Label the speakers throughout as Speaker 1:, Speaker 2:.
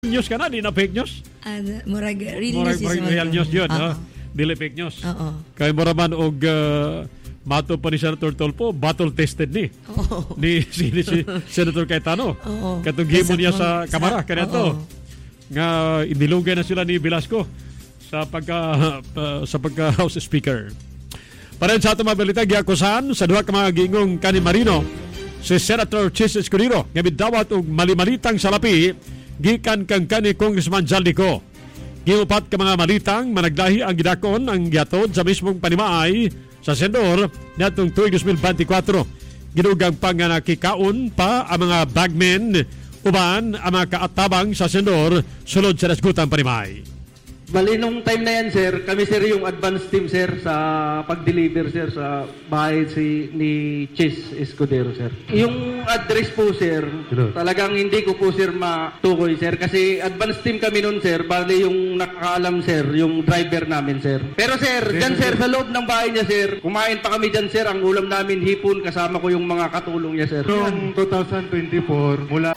Speaker 1: News ka na, di na fake news?
Speaker 2: Murag real news.
Speaker 1: Real news yun, ha? Dili fake news. Kaya mo naman og mato pa ni Senator Tolpo, battle tested ni. Ni si Senator Cayetano. Katong gimo niya sa kamara, kanito. Nga inilugay na sila ni Velasco sa pagka House Speaker. Para sa ato mabalita, giakusahan sa duha ka mga gingong kani Marino, si Senator Chis Escudero, nga bidawat og mali-malitang salapi gikan kang kani Congressman Zaldico. Giupat ka mga malitang managlahi ang gidakon ang giatod sa mismong panimaay sa Senador natong tuig 2024. Gidugang pa nga nakikaon pa ang mga bagmen uban ang mga kaatabang sa Senador sulod sa nasgutang panimaay.
Speaker 3: Bali, nung time na yan, sir, kami, sir, yung advance team, sir, sa pag-deliver, sir, sa bahay ni Chis Escudero, sir. Yung address po, sir, talagang hindi ko po, sir, matukoy, sir, kasi advance team kami nun, sir, bali yung nakakaalam, sir, yung driver namin, sir. Pero, sir, dyan, sir, sa loob ng bahay niya, sir, kumain pa kami dyan, sir, ang ulam namin, hipon, kasama ko yung mga katulong niya, sir.
Speaker 4: Noong 2024, mula...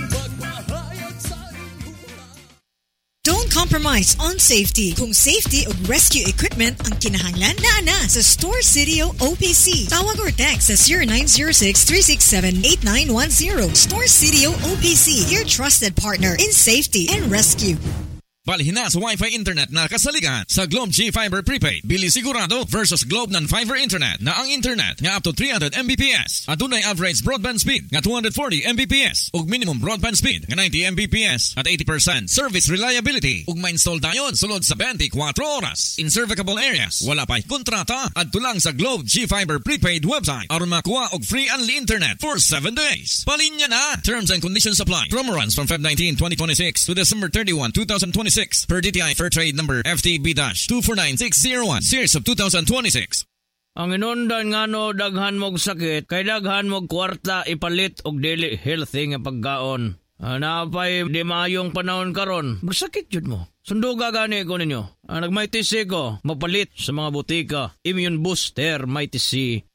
Speaker 5: Don't compromise on safety. Kung safety o rescue equipment ang kinahanglan, naa sa Store City OPC. Tawag or text sa 0906-367-8910. Store City OPC, your trusted partner in safety and rescue.
Speaker 6: Balhin na sa Wi-Fi internet na kasaligan sa Globe G Fiber Prepaid. Bili sigurado versus Globe non-fiber internet na ang internet nga up to 300 Mbps. Adunay average broadband speed nga 240 Mbps ug minimum broadband speed nga 90 Mbps at 80% service reliability ug ma-install dayon sulod sa 24 oras. In serviceable areas, wala pa'y kontrata adto lang sa Globe G Fiber Prepaid website aron makuha og free unli internet for 7 days. Palinya na. Terms and conditions apply. Promo runs from Feb 19, 2026 to December 31, 2026. Per DTI Fairtrade number FTB-249601 series of 2026.
Speaker 7: Ang inundan nga no daghan mog sakit kay daghan mog kwarta ipalit og dili healthy nga pagkaon. Napay di maayong panahon karon. Magsakit jud mo. Sunduga gani ko ninyo. Nagmaytisi ko mapalit sa mga butika. Immune booster maytisi